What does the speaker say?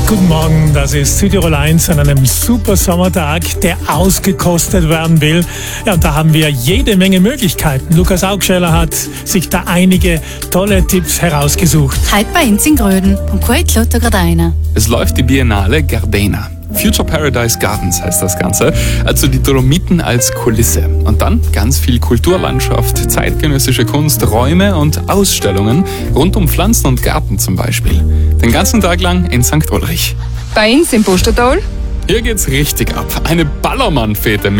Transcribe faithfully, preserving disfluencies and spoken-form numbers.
Guten Morgen, das ist Südtirol eins an einem super Sommertag, der ausgekostet werden will. Ja, und da haben wir jede Menge Möglichkeiten. Lukas Augscheller hat sich da einige tolle Tipps herausgesucht. Heute bei uns in Gröden und gut Lotto gerade einer. Es läuft die Biennale Gardena. Future Paradise Gardens heißt das Ganze, also die Dolomiten als Kulisse. Und dann ganz viel Kulturlandschaft, zeitgenössische Kunst, Räume und Ausstellungen rund um Pflanzen und Garten zum Beispiel. Den ganzen Tag lang in Sankt Ulrich. Bei uns im Pustertal. Hier geht's richtig ab. Eine Ballermann-Fete